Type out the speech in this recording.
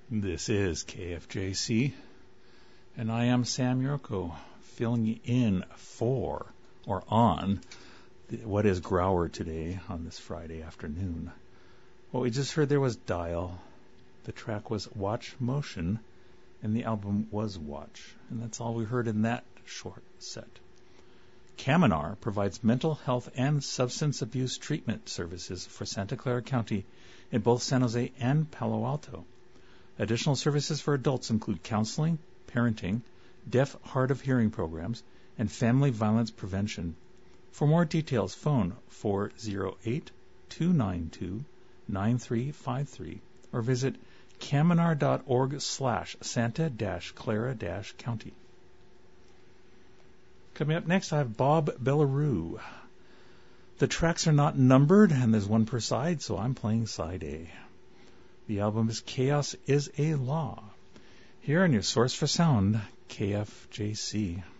This is KFJC, and I am Sam Yurko, filling in for, or on, what is Grower today on this Friday afternoon. What we just heard there was Dial, the track was Watch Motion, and the album was Watch, and that's all we heard in that short set. Caminar provides mental health and substance abuse treatment services for Santa Clara County in both San Jose and Palo Alto. Additional services for adults include counseling, parenting, deaf hard of hearing programs, and family violence prevention. For more details, phone 408-292-9353 or visit caminar.org/Santa-Clara-County. Coming up next, I have Bob Bellarue. The tracks are not numbered, and there's one per side, so I'm playing side A. The album is Chaos is a Law. Here on your source for sound, KFJC.